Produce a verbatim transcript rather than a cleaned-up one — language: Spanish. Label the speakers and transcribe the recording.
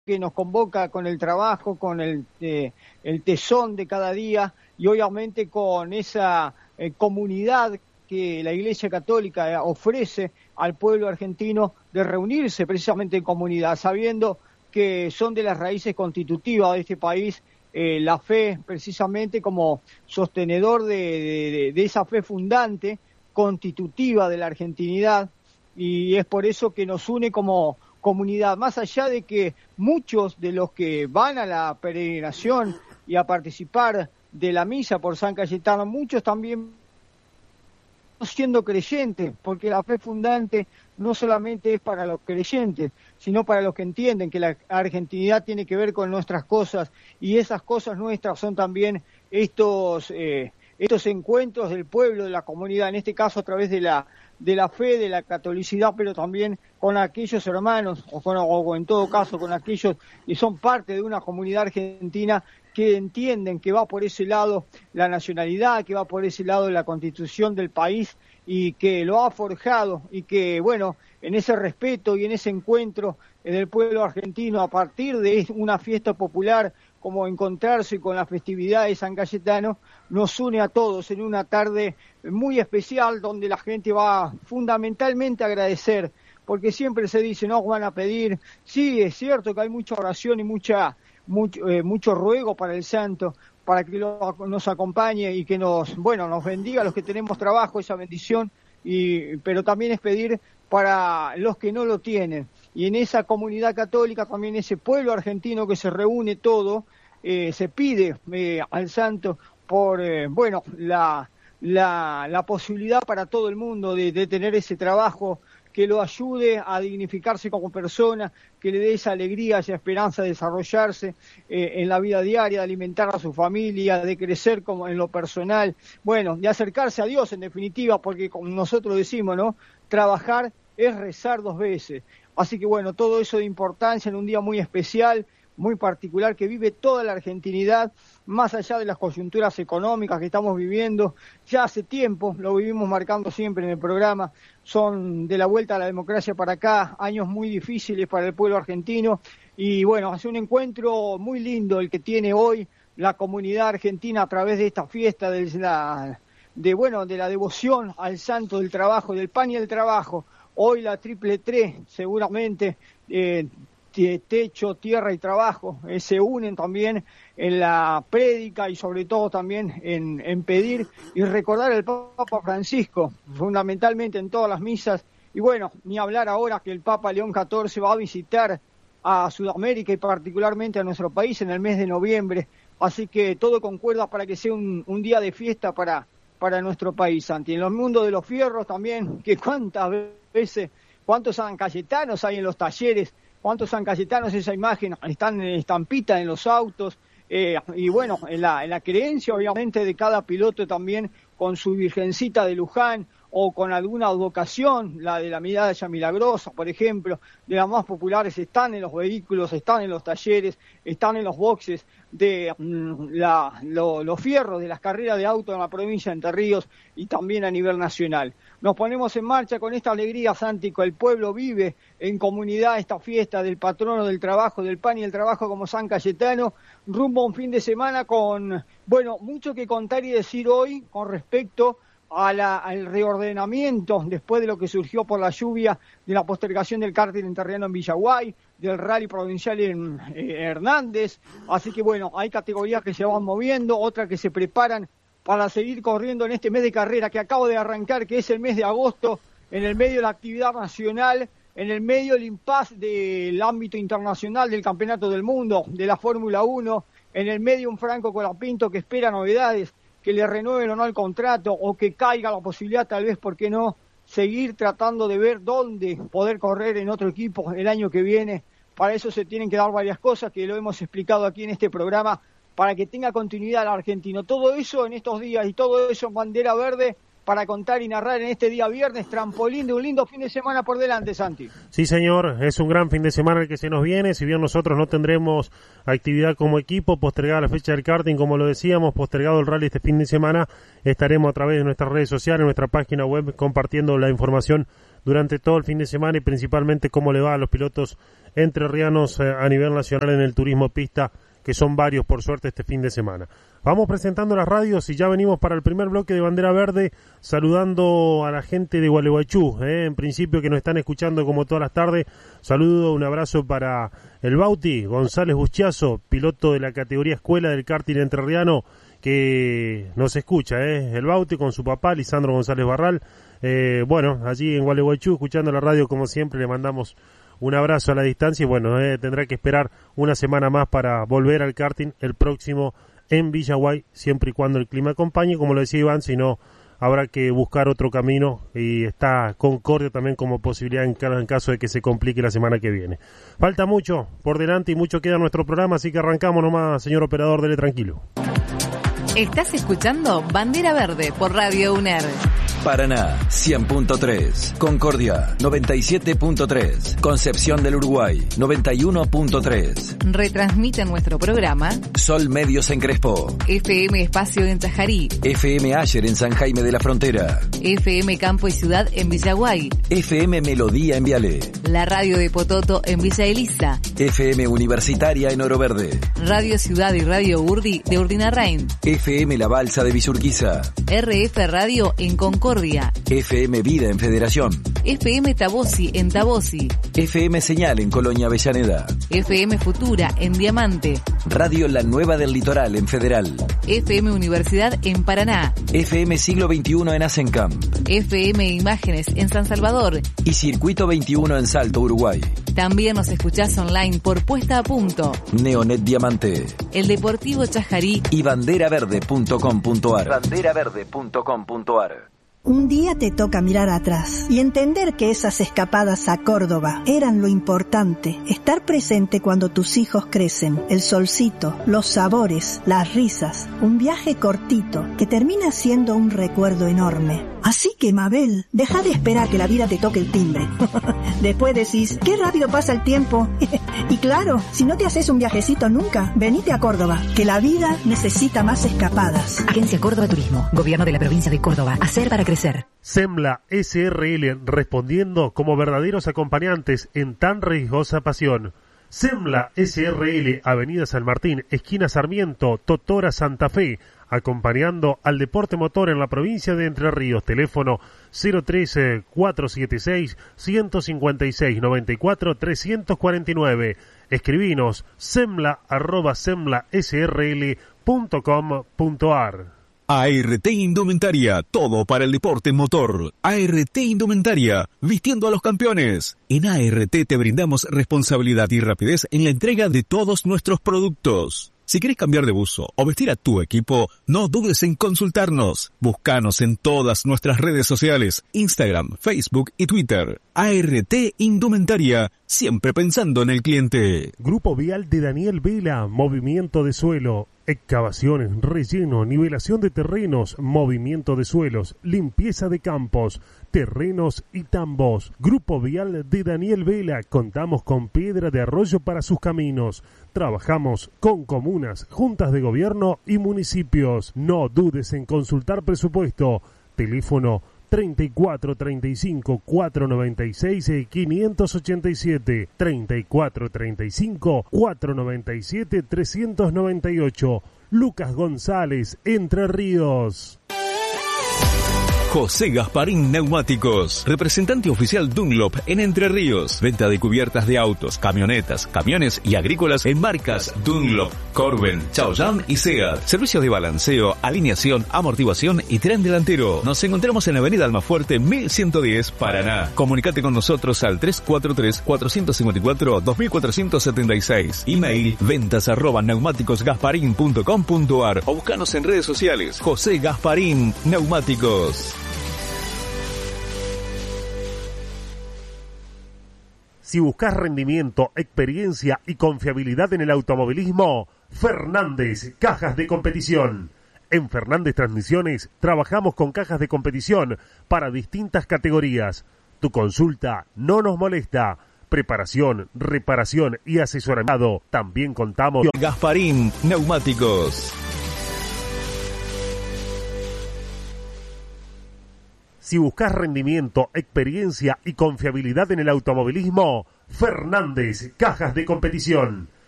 Speaker 1: que nos convoca con el trabajo, con el, eh, el tesón de cada día y obviamente con esa eh, comunidad que la Iglesia Católica ofrece al pueblo argentino de reunirse precisamente en comunidad, sabiendo que son de las raíces constitutivas de este país, eh, la fe precisamente como sostenedor de, de, de esa fe fundante, constitutiva de la argentinidad, y es por eso que nos une como comunidad, más allá de que muchos de los que van a la peregrinación y a participar de la misa por San Cayetano, muchos también siendo creyentes, porque la fe fundante no solamente es para los creyentes, sino para los que entienden que la argentinidad tiene que ver con nuestras cosas, y esas cosas nuestras son también estos eh, estos encuentros del pueblo, de la comunidad, en este caso a través de la de la fe, de la catolicidad, pero también con aquellos hermanos, o, con, o en todo caso con aquellos que son parte de una comunidad argentina que entienden que va por ese lado la nacionalidad, que va por ese lado la constitución del país y que lo ha forjado y que, bueno, en ese respeto y en ese encuentro del pueblo argentino a partir de una fiesta popular como encontrarse con la festividad de San Cayetano, nos une a todos en una tarde muy especial donde la gente va fundamentalmente a agradecer, porque siempre se dice, no van a pedir, sí, es cierto que hay mucha oración y mucha mucho, eh, mucho ruego para el santo, para que lo, nos acompañe y que nos, bueno, nos bendiga a los que tenemos trabajo, esa bendición, y pero también es pedir para los que no lo tienen. Y en esa comunidad católica, también ese pueblo argentino que se reúne todo, eh, se pide eh, al santo por, eh, bueno, la, la, la posibilidad para todo el mundo de, de tener ese trabajo que lo ayude a dignificarse como persona, que le dé esa alegría, esa esperanza de desarrollarse eh, en la vida diaria, de alimentar a su familia, de crecer como en lo personal, bueno, de acercarse a Dios en definitiva, porque como nosotros decimos, ¿no? Trabajar es rezar dos veces. Así que bueno, todo eso de importancia en un día muy especial, muy particular, que vive toda la argentinidad, más allá de las coyunturas económicas que estamos viviendo, ya hace tiempo, lo vivimos marcando siempre en el programa, son de la vuelta a la democracia para acá, años muy difíciles para el pueblo argentino, y bueno, hace un encuentro muy lindo el que tiene hoy la comunidad argentina a través de esta fiesta, de la, de, bueno, de la devoción al santo del trabajo, del pan y el trabajo. Hoy la triple tres, seguramente, eh, techo, tierra y trabajo, eh, se unen también en la prédica y sobre todo también en, en pedir y recordar al Papa Francisco, fundamentalmente en todas las misas. Y bueno, ni hablar ahora que el Papa León catorce va a visitar a Sudamérica y particularmente a nuestro país en el mes de noviembre. Así que todo concuerda para que sea un, un día de fiesta para, para nuestro país, Santi. En los mundos de los fierros también, que cuántas veces, cuántos San Cayetanos hay en los talleres, cuántos San Cayetanos, esa imagen están en estampita en los autos, eh, y bueno, en la, en la creencia obviamente de cada piloto también con su Virgencita de Luján o con alguna advocación, la de la Medalla Milagrosa, por ejemplo, de las más populares, están en los vehículos, están en los talleres, están en los boxes de mm, la, lo, los fierros de las carreras de auto en la provincia de Entre Ríos y también a nivel nacional. Nos ponemos en marcha con esta alegría, Santi, que el pueblo vive en comunidad esta fiesta del patrono del trabajo, del pan y el trabajo como San Cayetano, rumbo a un fin de semana con, bueno, mucho que contar y decir hoy con respecto a la, al reordenamiento después de lo que surgió por la lluvia de la postergación del cártel entrerriano en Villaguay, del rally provincial en eh, Hernández. Así que bueno, hay categorías que se van moviendo, otras que se preparan para seguir corriendo en este mes de carrera que acabo de arrancar, que es el mes de agosto, en el medio de la actividad nacional, en el medio del impasse del ámbito internacional del Campeonato del Mundo, de la Fórmula uno, en el medio un Franco Colapinto que espera novedades, que le renueven o no el contrato, o que caiga la posibilidad, tal vez, ¿por qué no?, seguir tratando de ver dónde poder correr en otro equipo el año que viene. Para eso se tienen que dar varias cosas, que lo hemos explicado aquí en este programa, para que tenga continuidad el argentino. Todo eso en estos días y todo eso en bandera verde para contar y narrar en este día viernes, trampolín de un lindo fin de semana por delante, Santi.
Speaker 2: Sí, señor, es un gran fin de semana el que se nos viene, si bien nosotros no tendremos actividad como equipo, postergada la fecha del karting, como lo decíamos, postergado el rally este fin de semana, estaremos a través de nuestras redes sociales, nuestra página web, compartiendo la información durante todo el fin de semana y principalmente cómo le va a los pilotos entrerrianos eh, a nivel nacional en el turismo pista, que son varios por suerte este fin de semana. Vamos presentando las radios y ya venimos para el primer bloque de Bandera Verde, saludando a la gente de Gualeguaychú, eh, en principio que nos están escuchando como todas las tardes. Saludo, un abrazo para el Bauti, González Bustiazo, piloto de la categoría escuela del karting entrerriano, que nos escucha, eh, el Bauti con su papá, Lisandro González Barral. Eh, bueno, allí en Gualeguaychú, escuchando la radio como siempre, le mandamos un abrazo a la distancia y bueno, eh, tendrá que esperar una semana más para volver al karting el próximo en Villaguay, siempre y cuando el clima acompañe, como lo decía Iván, si no habrá que buscar otro camino y está Concordia también como posibilidad en, en caso de que se complique la semana que viene. Falta mucho por delante y mucho queda en nuestro programa, así que arrancamos nomás, señor operador, dele tranquilo.
Speaker 3: Estás escuchando Bandera Verde por Radio U N E R.
Speaker 4: Paraná, cien punto tres. Concordia, noventa y siete punto tres. Concepción del Uruguay, noventa y uno punto tres.
Speaker 3: Retransmite nuestro programa
Speaker 4: Sol Medios en Crespo.
Speaker 3: F M Espacio en Tajarí.
Speaker 4: F M Ayer en San Jaime de la Frontera.
Speaker 3: F M Campo y Ciudad en Villaguay.
Speaker 4: F M Melodía en Viale.
Speaker 3: La radio de Pototo en Villa Elisa.
Speaker 4: F M Universitaria en Oro Verde.
Speaker 3: Radio Ciudad y Radio Urdi de Urdinarrain.
Speaker 4: F M La Balsa de Villurquiza.
Speaker 3: R F Radio en Concordia.
Speaker 4: F M Vida en Federación.
Speaker 3: F M Tabosi en Tabosi.
Speaker 4: F M Señal en Colonia Avellaneda.
Speaker 3: F M Futura en Diamante.
Speaker 4: Radio La Nueva del Litoral en Federal.
Speaker 3: F M Universidad en Paraná.
Speaker 4: F M Siglo veintiuno en Asencamp.
Speaker 3: F M Imágenes en San Salvador.
Speaker 4: Y Circuito veintiuno en Salto, Uruguay.
Speaker 3: También nos escuchás online por Puesta a Punto,
Speaker 4: Neonet Diamante,
Speaker 3: El Deportivo Chajarí
Speaker 4: y banderaverde punto com punto ar. banderaverde punto com punto ar.
Speaker 5: Un día te toca mirar atrás y entender que esas escapadas a Córdoba eran lo importante. Estar presente cuando tus hijos crecen, el solcito, los sabores, las risas, un viaje cortito que termina siendo un recuerdo enorme. Así que, Mabel, deja de esperar que la vida te toque el timbre. Después decís, qué rápido pasa el tiempo. Y claro, si no te haces un viajecito nunca, venite a Córdoba, que la vida necesita más escapadas.
Speaker 6: Agencia Córdoba Turismo, Gobierno de la Provincia de Córdoba. Hacer para crecer.
Speaker 2: Semla S R L, respondiendo como verdaderos acompañantes en tan riesgosa pasión. Semla S R L, Avenida San Martín, esquina Sarmiento, Totora, Santa Fe, acompañando al deporte motor en la provincia de Entre Ríos. Teléfono cero tres cuatro siete seis uno cinco seis nueve cuatro tres cuatro nueve. Escribinos semla arroba semla s r l punto com punto ar.
Speaker 7: A R T Indumentaria, todo para el deporte motor. A R T Indumentaria, vistiendo a los campeones. En A R T te brindamos responsabilidad y rapidez en la entrega de todos nuestros productos. Si querés cambiar de buzo o vestir a tu equipo, no dudes en consultarnos. Búscanos en todas nuestras redes sociales, Instagram, Facebook y Twitter. A R T Indumentaria, siempre pensando en el cliente.
Speaker 2: Grupo Vial de Daniel Vela, movimiento de suelo, excavaciones, relleno, nivelación de terrenos, movimiento de suelos, limpieza de campos, terrenos y tambos. Grupo Vial de Daniel Vela, contamos con piedra de arroyo para sus caminos. Trabajamos con comunas, juntas de gobierno y municipios. No dudes en consultar presupuesto. Teléfono treinta y cuatro treinta y cinco cuatrocientos noventa y seis quinientos ochenta y siete, treinta y cuatro treinta y cinco cuatrocientos noventa y siete trescientos noventa y ocho. Lucas González, Entre Ríos.
Speaker 7: José Gasparín Neumáticos, representante oficial Dunlop en Entre Ríos. Venta de cubiertas de autos, camionetas, camiones y agrícolas en marcas Dunlop, Corben, Chaoyang y Seat. Servicios de balanceo, alineación, amortiguación y tren delantero. Nos encontramos en la avenida Almafuerte mil ciento diez, Paraná. Comunicate con nosotros al tres cuatro tres, cuatro cinco cuatro, dos cuatro siete seis. Email ventas arroba neumáticos gasparín punto com punto ar o buscanos en redes sociales. José Gasparín Neumáticos.
Speaker 2: Si buscas rendimiento, experiencia y confiabilidad en el automovilismo, Fernández Cajas de Competición. En Fernández Transmisiones trabajamos con cajas de competición para distintas categorías. Tu consulta no nos molesta. Preparación, reparación y asesoramiento. También contamos con
Speaker 7: Gasparín Neumáticos.
Speaker 2: Si buscas rendimiento, experiencia y confiabilidad en el automovilismo, Fernández Cajas de Competición.